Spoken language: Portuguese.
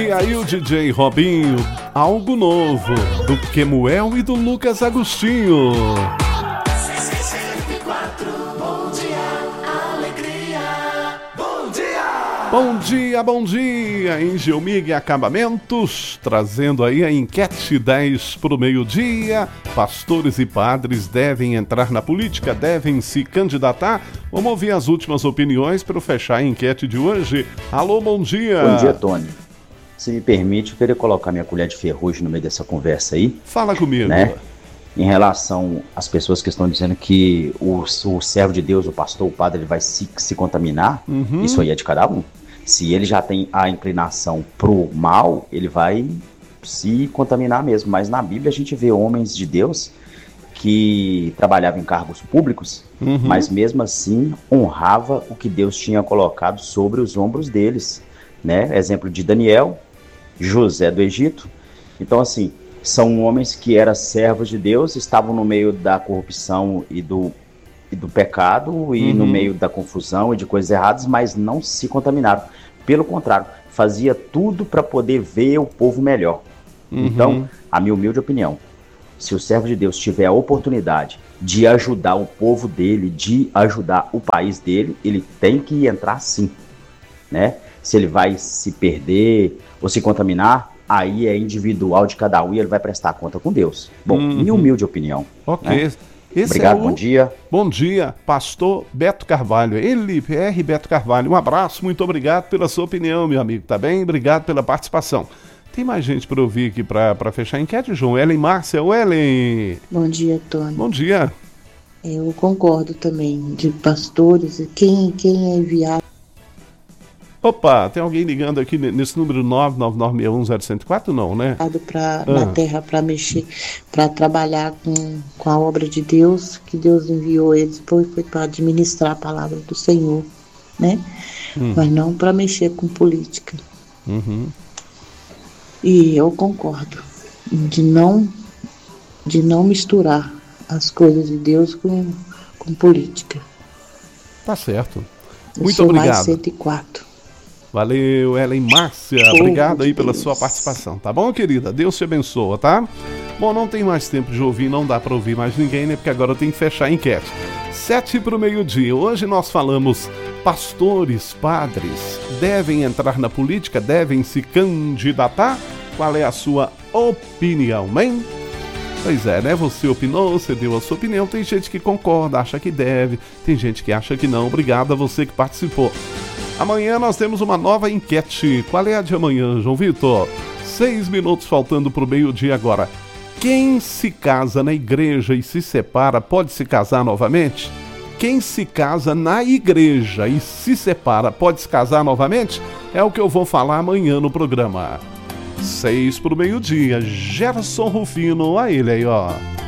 E aí o DJ Robinho, algo novo, do Kemuel e do Lucas Agostinho. Bom dia, Engelmig Acabamentos, trazendo aí a enquete 10 para o meio-dia. Pastores e padres devem entrar na política, devem se candidatar? Vamos ouvir as últimas opiniões para fechar a enquete de hoje. Alô, bom dia. Bom dia, Tony. Se me permite, eu queria colocar minha colher de ferrugem no meio dessa conversa aí. Fala comigo. Né? Em relação às pessoas que estão dizendo que o servo de Deus, o pastor, o padre, ele vai se contaminar, isso aí é de cada um. Se ele já tem a inclinação pro mal, ele vai se contaminar mesmo. Mas na Bíblia a gente vê homens de Deus que trabalhavam em cargos públicos, mas mesmo assim honrava o que Deus tinha colocado sobre os ombros deles, né? Exemplo de Daniel, José do Egito. Então, assim, são homens que eram servos de Deus, estavam no meio da corrupção e do pecado e no meio da confusão e de coisas erradas, mas não se contaminaram. Pelo contrário, fazia tudo para poder ver o povo melhor. Então, a minha humilde opinião, se o servo de Deus tiver a oportunidade de ajudar o povo dele, de ajudar o país dele, ele tem que entrar sim, né? Se ele vai se perder ou se contaminar, aí é individual de cada um e ele vai prestar conta com Deus. Bom, minha humilde opinião. Ok. Né? Esse Obrigado, é o... bom dia. Bom dia, pastor Beto Carvalho. Ele, PR Beto Carvalho. Um abraço, muito obrigado pela sua opinião, meu amigo, tá bem? Obrigado pela participação. Tem mais gente para ouvir aqui para fechar a enquete, João? Ellen Márcia, Ellen. Bom dia, Tony. Bom dia. Eu concordo também de pastores, quem é enviado. Opa, tem alguém ligando aqui nesse número 999610104? Não, né? Na terra para mexer, para trabalhar com a obra de Deus, que Deus enviou eles, foi para administrar a palavra do Senhor, né? Mas não para mexer com política. E eu concordo de não misturar as coisas de Deus com política. Tá certo. Eu Muito sou obrigado. mais 104. Valeu, Ellen Márcia. Obrigado aí pela sua participação, tá bom, querida? Deus te abençoa, tá? Bom, não tem mais tempo de ouvir, não dá para ouvir mais ninguém, né? Porque agora eu tenho que fechar a enquete. 7 para o meio-dia. Hoje nós falamos: pastores, padres, devem entrar na política, devem se candidatar? Qual é a sua opinião, hein? Pois é, né? Você opinou, você deu a sua opinião. Tem gente que concorda, acha que deve. Tem gente que acha que não. Obrigado a você que participou. Amanhã nós temos uma nova enquete. Qual é a de amanhã, João Vitor? 6 minutos faltando para o meio-dia agora. Quem se casa na igreja e se separa pode se casar novamente? Quem se casa na igreja e se separa pode se casar novamente? É o que eu vou falar amanhã no programa. 6 para o meio-dia. Gerson Rufino, a ele aí, ó.